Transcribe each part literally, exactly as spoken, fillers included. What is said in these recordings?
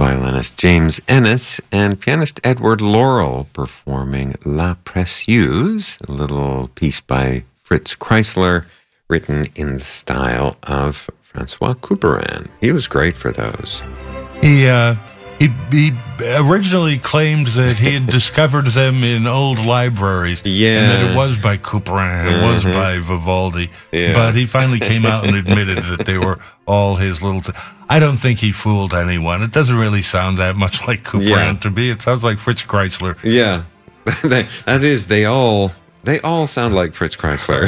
violinist James Ennis and pianist Edward Laurel performing La Précieuse, a little piece by Fritz Kreisler, written in the style of Francois Couperin. He was great for those. He, uh, he, he originally claimed that he had discovered them in old libraries. Yeah. And that it was by Couperin, it was Mhm. by Vivaldi. Yeah. But he finally came out and admitted that they were all his little... Th- I don't think he fooled anyone. It doesn't really sound that much like Couperin Yeah. to me. It sounds like Fritz Kreisler. Yeah. They- that is, they all... They all sound like Fritz Kreisler.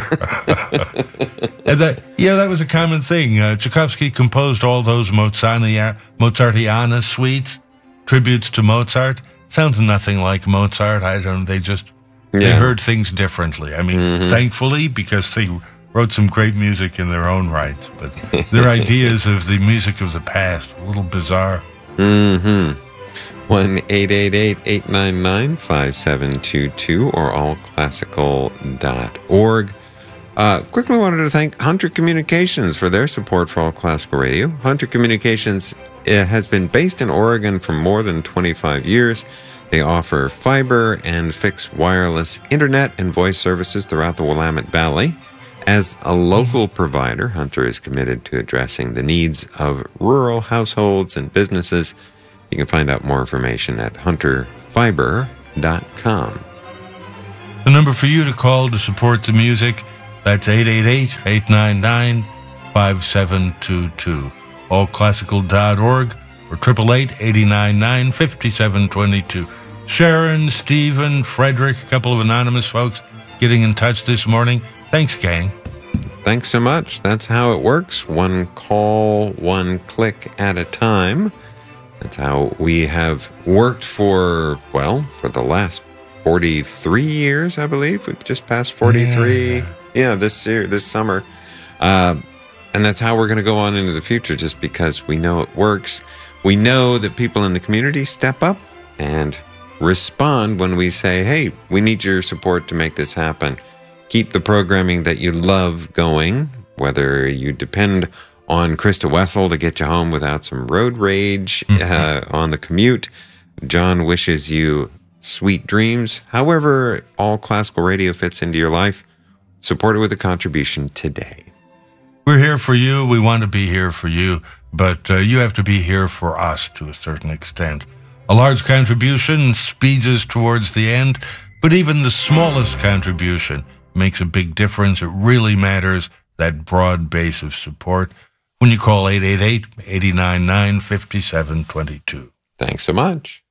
And that, yeah, that was a common thing. Uh, Tchaikovsky composed all those Mozartia- Mozartiana suites, tributes to Mozart. Sounds nothing like Mozart. I don't. They just they Yeah. heard things differently. I mean, Mhm. thankfully, because they wrote some great music in their own right. But their ideas of the music of the past, a little bizarre. Mm-hmm. one eight eight eight, eight nine nine, five seven two two or all classical dot org. Uh, quickly wanted to thank Hunter Communications for their support for All Classical Radio. Hunter Communications uh, has been based in Oregon for more than twenty-five years. They offer fiber and fixed wireless internet and voice services throughout the Willamette Valley. As a local provider, Hunter is committed to addressing the needs of rural households and businesses. You can find out more information at hunter fiber dot com. The number for you to call to support the music, that's eight eight eight, eight nine nine, five seven two two. all classical dot org or eight eight eight, eight nine nine, five seven two two. Sharon, Stephen, Frederick, a couple of anonymous folks getting in touch this morning. Thanks, gang. Thanks so much. That's how it works. One call, one click at a time. That's how we have worked for, well, for the last forty-three years, I believe. We've just passed forty-three. Yeah, yeah this year, this summer. Uh, and that's how we're going to go on into the future, just because we know it works. We know that people in the community step up and respond when we say, hey, we need your support to make this happen. Keep the programming that you love going, whether you depend on Krista Wessel to get you home without some road rage uh, on the commute. John wishes you sweet dreams. However, All Classical Radio fits into your life, support it with a contribution today. We're here for you. We want to be here for you, but uh, you have to be here for us to a certain extent. A large contribution speeds us towards the end, but even the smallest contribution makes a big difference. It really matters, that broad base of support, when you call eight eight eight, eight nine nine, five seven two two. Thanks so much.